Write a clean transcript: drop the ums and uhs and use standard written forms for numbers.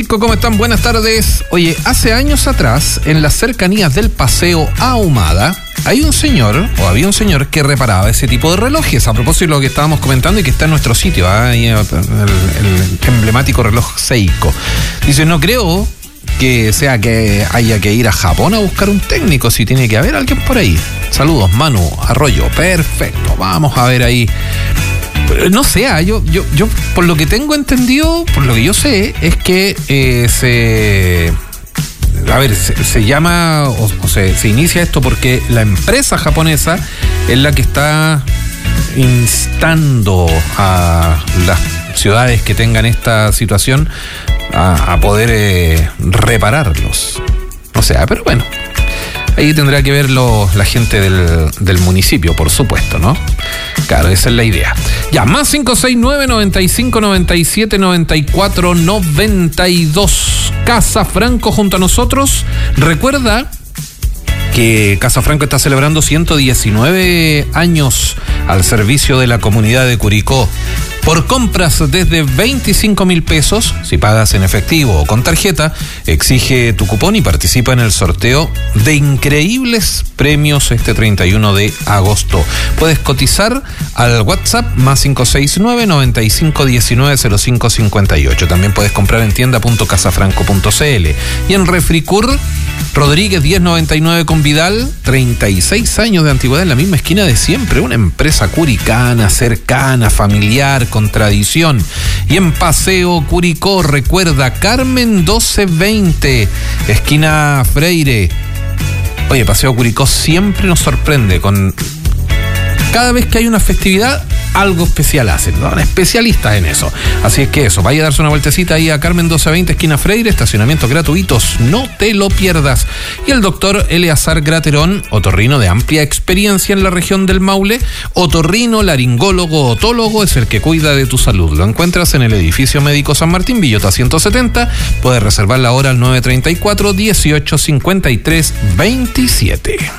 ¿Cómo están? Buenas tardes. Oye, hace años atrás, en las cercanías del Paseo Ahumada, había un señor que reparaba ese tipo de relojes, a propósito de lo que estábamos comentando y que está en nuestro sitio, ahí el emblemático reloj Seiko. Dice, no creo que sea que haya que ir a Japón a buscar un técnico, si tiene que haber alguien por ahí. Saludos, Manu Arroyo. Perfecto, vamos a ver ahí. No sé, yo por lo que tengo entendido, por lo que yo sé, es que se llama o se inicia esto porque la empresa japonesa es la que está instando a las ciudades que tengan esta situación a poder repararlos. O sea, pero bueno, ahí tendrá que ver la gente del municipio, por supuesto, ¿no? Claro, esa es la idea. Ya, más 569-9597-94-92. Casa Franco junto a nosotros. Recuerda que Casa Franco está celebrando 119 años al servicio de la comunidad de Curicó. Por compras desde 25.000 pesos, si pagas en efectivo o con tarjeta, exige tu cupón y participa en el sorteo de increíbles premios este 31 de agosto. Puedes cotizar al WhatsApp más 569-9519-0558. También puedes comprar en tienda.casafranco.cl. Y en Refricur, Rodríguez 1099 con Vidal, 36 años de antigüedad en la misma esquina de siempre. Una empresa curicana, cercana, familiar, con tradición. Y en Paseo Curicó, recuerda, Carmen 1220, esquina Freire. Oye, Paseo Curicó siempre nos sorprende con... Cada vez que hay una festividad, algo especial hacen, ¿no? Especialistas en eso. Así es que eso, vaya a darse una vueltecita ahí a Carmen 1220, esquina Freire, estacionamientos gratuitos, no te lo pierdas. Y el doctor Eleazar Graterón, otorrino de amplia experiencia en la región del Maule, otorrino, laringólogo, otólogo, es el que cuida de tu salud. Lo encuentras en el edificio médico San Martín, Villota 170, puedes reservar la hora al 934-1853-27.